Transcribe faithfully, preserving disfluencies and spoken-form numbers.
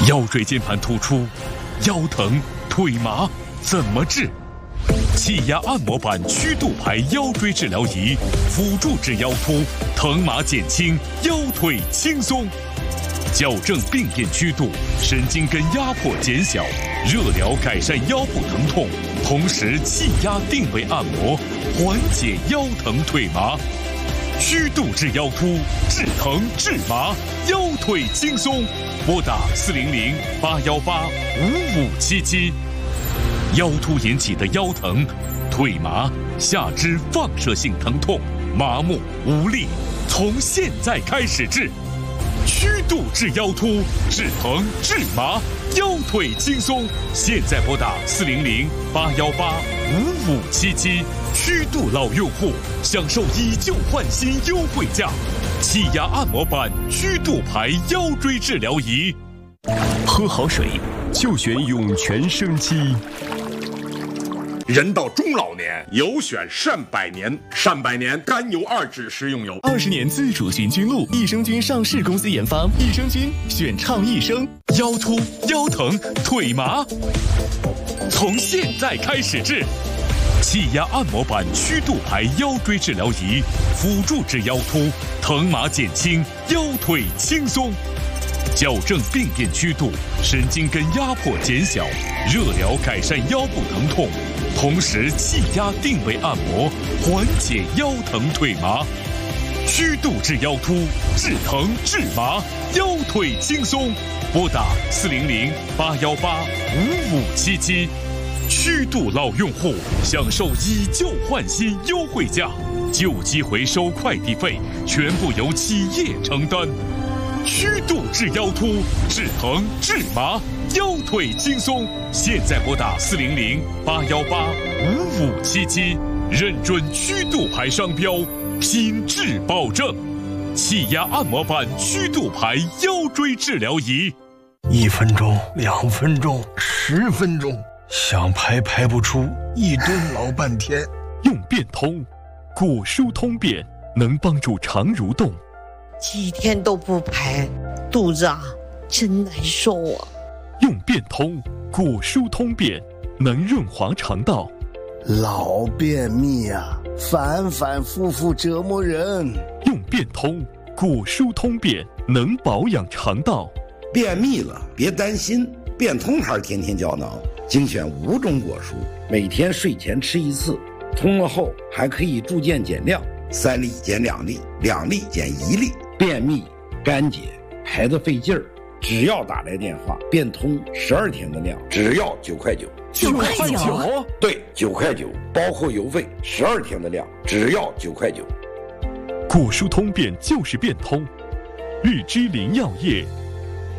腰椎间盘突出、腰疼、腿麻怎么治？气压按摩板曲度牌腰椎治疗仪，辅助治腰突，疼麻减轻，腰腿轻松。矫正病变曲度，神经根压迫减小，热疗改善腰部疼痛，同时气压定位按摩，缓解腰疼腿麻。曲度治腰突，治疼治麻，腰腿轻松。拨打四零零八幺八五五七七。腰突引起的腰疼、腿麻、下肢放射性疼痛、麻木无力，从现在开始治。曲度治腰突，治疼治麻，腰腿轻松。现在拨打四零零八幺八五五七七。曲度老用户享受以旧换新优惠价，气压按摩板曲度牌腰椎治疗仪。 喝好水就选涌泉生机。 人到中老年，有选善百年。善百年甘油二酯食用油， 二十年自主寻菌露，益生菌上市公司研发，益生菌选畅益生。 腰突、腰疼、腿麻，从现在开始治。气压按摩板曲度牌腰椎治疗仪，辅助治腰突，疼麻减轻，腰腿轻松。矫正病变曲度，神经根压迫减小，热疗改善腰部疼痛，同时气压定位按摩，缓解腰疼腿麻。曲度治腰突，治疼治麻，腰腿轻松。拨打四零零八幺八五五七七。曲度老用户享受以旧换新优惠价，旧机回收快递费全部由企业承担。曲度治腰突，治疼治麻，腰腿轻松。现在拨打四零零八幺八五五七七，认准曲度牌商标，品质保证。气压按摩板曲度牌腰椎治疗仪， 一分钟、两分钟、十分钟，想排排不出，一蹲老半天。 用变通，果舒通便能帮助肠蠕动。 几天都不排，肚子啊真难受啊。 用变通，果舒通便能润滑肠道。 老便秘啊，反反复复折磨人。 用变通，果舒通便能保养肠道。 便秘了别担心，变通牌天天胶囊精选五种果蔬，每天睡前吃一次，通了后还可以逐渐减量，三粒减两粒，两粒减一粒。便秘干结排得费劲儿，只要打来电话，变通十二天的量，只要九块九。 九块九？ 对，九块九，包括邮费，十二天的量，只要九块九。 果舒通便就是变通，日之林药业